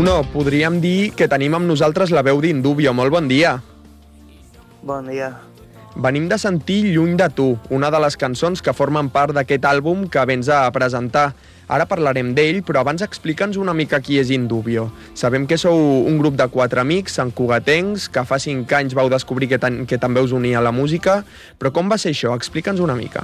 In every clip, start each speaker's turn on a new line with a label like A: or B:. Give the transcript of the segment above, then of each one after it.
A: Bruno, podríem dir que tenim amb nosaltres la veu d'Indubio. Molt bon dia.
B: Bon dia.
A: Venim de sentir Lluny de tu, una de les cançons que formen part d'aquest àlbum que vens a presentar. Ara parlarem d'ell, però abans explica'ns una mica qui és Indubio. Sabem que sou un grup de 4 amics, santcugatencs, que fa 5 anys vau descobrir que també us unia a la música, però com va ser això? Explica'ns una mica.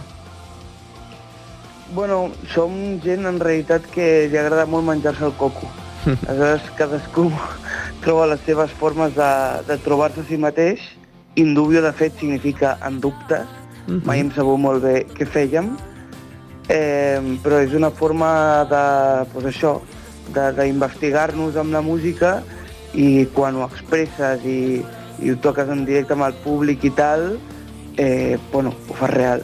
B: Bueno, som gent en realitat que li agrada molt menjar-se el coco. Aleshores, cadascú troba les seves formes de trobar-se a si mateix. Indubio, de fet, significa en dubtes. Mai hem sabut molt bé què fèiem. Però és una forma d'investigar-nos amb la música i quan ho expresses i ho toques en directe amb el públic i tal, ho fas real.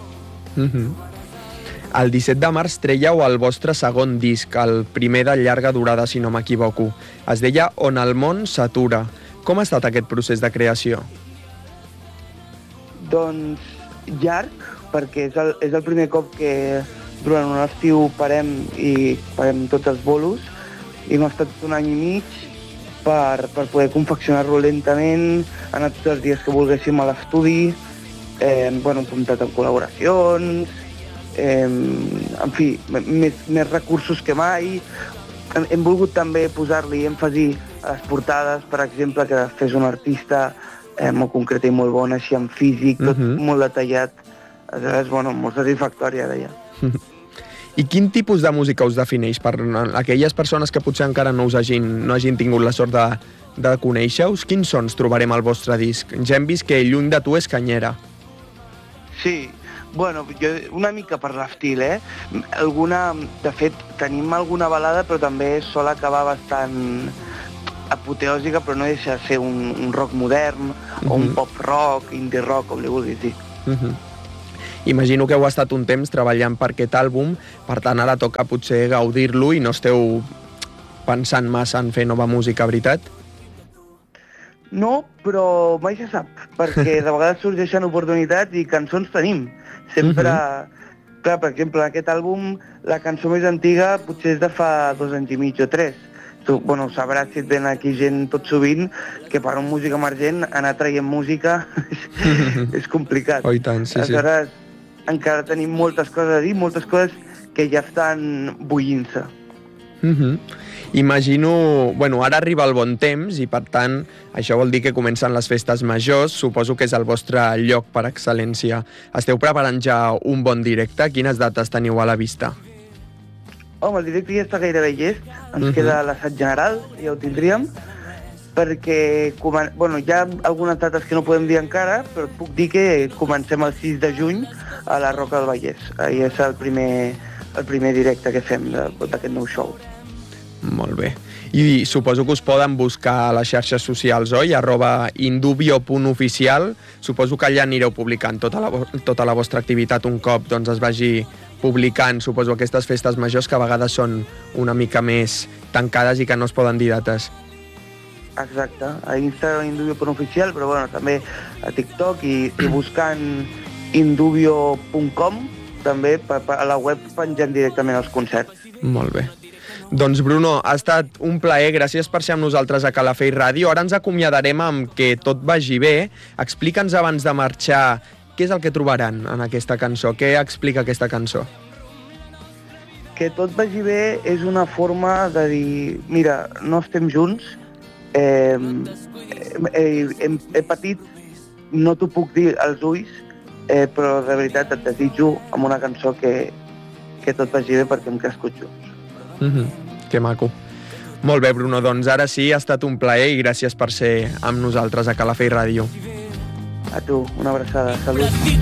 A: El 17 de març trèieu el vostre segon disc, el primer de llarga durada, si no m'equivoco. Es deia On el món s'atura. Com ha estat aquest procés de creació?
B: Doncs llarg, perquè és el primer cop que durant un estiu parem tots els bolos i hem estat un any i mig per poder confeccionar-lo lentament, anar tots els dies que volguéssim a l'estudi, hem comptat amb col·laboracions, en fi, més recursos que mai. Hem volgut també posar-li èmfasi a les portades, per exemple, que fes un artista molt concret i molt bon, així en físic, tot molt detallat. Aleshores, molt satisfactori ara ja.
A: I quin tipus de música us defineix? Per aquelles persones que potser encara no hagin tingut la sort de conèixer-us, quins sons trobarem al vostre disc? Ja hem vist que Lluny de tu és canyera.
B: Sí, una mica per l'estil, de fet, tenim alguna balada, però també sol acabar bastant apoteòsica, però no deixa de ser un rock modern, o un pop rock, indie rock, com li vulguis dir.
A: Imagino que heu estat un temps treballant per aquest àlbum, per tant ara toca potser gaudir-lo i no esteu pensant massa en fer nova música, veritat?
B: No, però mai se sap, perquè de vegades sorgeixen oportunitats i cançons tenim. Sempre, clar, per exemple, en aquest àlbum, la cançó més antiga potser és de fa 2 anys i mig o 3. Tu, sabràs si et ven aquí gent tot sovint que per una música emergent anar traient música és complicat.
A: Oh, i tant, sí.
B: Aleshores, encara tenim moltes coses a dir, moltes coses que ja estan bullint-se.
A: Imagino, ara arriba el bon temps i, per tant, això vol dir que comencen les festes majors. Suposo que és el vostre lloc per excel·lència. Esteu preparant ja un bon directe? Quines dates teniu a la vista?
B: Home, el directe ja està gairebé llest. Ens queda l'assaig general, ja ho tindríem, perquè hi ha algunes dates que no podem dir encara, però puc dir que comencem el 6 de juny a la Roca del Vallès. Ahir és el primer directe que fem d'aquest nou show.
A: Molt bé. I suposo que us poden buscar a les xarxes socials, oi? @indubio.oficial. Suposo que allà anireu publicant tota la vostra activitat un cop es vagi publicant, suposo, aquestes festes majors que a vegades són una mica més tancades i que no es poden dir dates.
B: Exacte. A Instagram indubio.oficial, però també a TikTok i buscant indubio.com també a la web pengem directament els concerts.
A: Molt bé. Doncs Bruno, ha estat un plaer, gràcies per ser amb nosaltres a Calafell Ràdio. Ara ens acomiadarem amb Que tot vagi bé. Explica'ns abans de marxar què és el que trobaran en aquesta cançó, què explica aquesta cançó.
B: Que tot vagi bé és una forma de dir, mira, no estem junts, he patit, no t'ho puc dir als ulls, però de veritat et desitjo amb una cançó que tot vagi bé perquè hem crescut junts.
A: Que maco. Molt bé, Bruno, doncs ara sí, ha estat un plaer i gràcies per ser amb nosaltres a Calafell Ràdio.
B: A tu, una abraçada, salut.